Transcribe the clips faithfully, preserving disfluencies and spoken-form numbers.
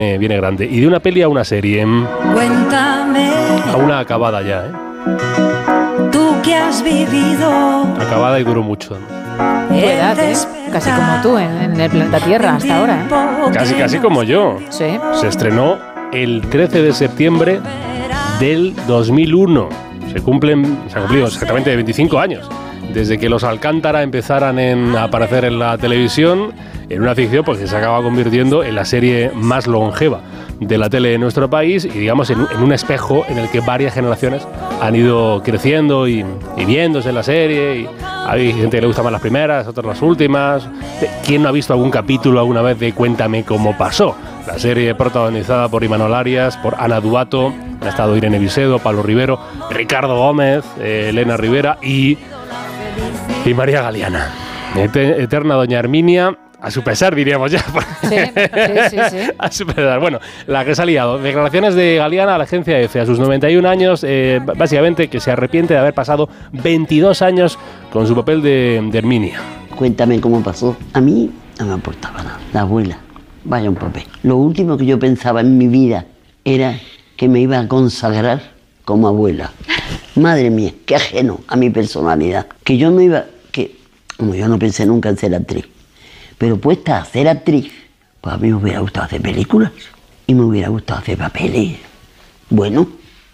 eh, viene grande. Y de una peli a una serie. Cuéntame. A una acabada ya, ¿eh? Tú que has vivido. Acabada y duró mucho. Tu edad, ¿eh? Casi como tú en, en el planeta Tierra hasta ahora, ¿eh? Casi, casi como yo. Sí. Se estrenó el trece de septiembre del dos mil uno. Se cumplen, se han cumplido exactamente veinticinco años desde que los Alcántara empezaran en, a aparecer en la televisión, en una ficción pues, que se acaba convirtiendo en la serie más longeva de la tele de nuestro país y digamos en, en un espejo en el que varias generaciones han ido creciendo y, y viéndose en la serie. Y hay gente que le gusta más las primeras, otras las últimas. ¿Quién no ha visto algún capítulo alguna vez de Cuéntame cómo pasó? La serie protagonizada por Imanol Arias, por Ana Duato, han estado Irene Visedo, Pablo Rivero, Ricardo Gómez, eh, Elena Rivera y, y María Galeana. Ete, eterna doña Herminia, a su pesar diríamos ya. Sí, sí, sí, sí. A su pesar. Bueno, la que se ha liado. Declaraciones de Galeana a la agencia EFE a sus noventa y un años, eh, básicamente que se arrepiente de haber pasado veintidós años con su papel de, de Herminia. Cuéntame cómo pasó. A mí no me aportaba nada. La abuela, vaya un papel. Lo último que yo pensaba en mi vida era que me iba a consagrar como abuela. Madre mía, qué ajeno a mi personalidad. Que yo no iba, que como yo no pensé nunca en ser actriz, pero puesta a ser actriz, pues a mí me hubiera gustado hacer películas y me hubiera gustado hacer papeles. Bueno,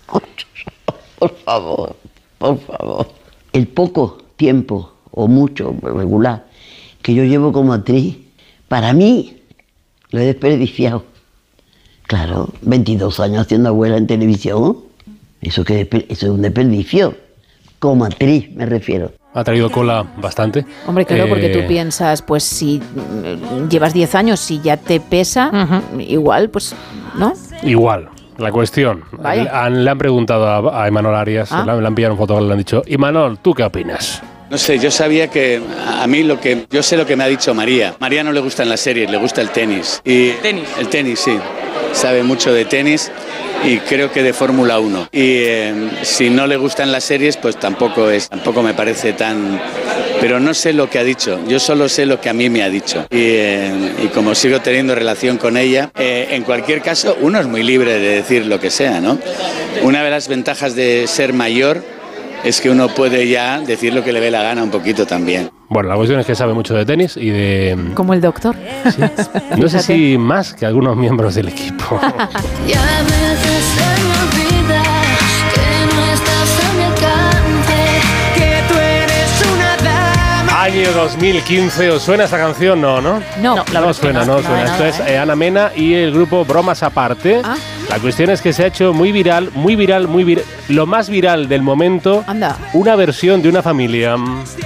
por favor, por favor. El poco tiempo, o mucho, regular, que yo llevo como actriz, para mí lo he desperdiciado. Claro, veintidós años haciendo abuela en televisión, eso, que, eso es un desperdicio. Como actriz me refiero. Ha traído cola bastante. Hombre, claro, eh... porque tú piensas, pues si llevas diez años, si ya te pesa, uh-huh. igual, pues, ¿no? Igual. La cuestión, le han, le han preguntado a, a Imanol Arias, ¿Ah? le, han, le han pillado un fotógrafo y le han dicho, Imanol, ¿tú qué opinas? No sé, yo sabía que a mí lo que... Yo sé lo que me ha dicho María. María no le gustan las series, le gusta el tenis. Y ¿Tenis? El tenis, sí. Sabe mucho de tenis y creo que de Fórmula uno. Y eh, si no le gustan las series, pues tampoco es, tampoco me parece tan... Pero no sé lo que ha dicho, yo solo sé lo que a mí me ha dicho. Y, eh, y como sigo teniendo relación con ella, eh, en cualquier caso, uno es muy libre de decir lo que sea, ¿no? Una de las ventajas de ser mayor es que uno puede ya decir lo que le dé la gana un poquito también. Bueno, la cuestión es que sabe mucho de tenis y de... Como el doctor. Sí. No sé si más que algunos miembros del equipo. Año dos mil quince, ¿os suena esta canción? No, ¿no? No, no, la no suena, no, no suena. Esto es eh, Ana Mena y el grupo Bromas Aparte. ¿Ah? La cuestión es que se ha hecho muy viral, muy viral, muy viral. Lo más viral del momento, Anda. Una versión de Una familia.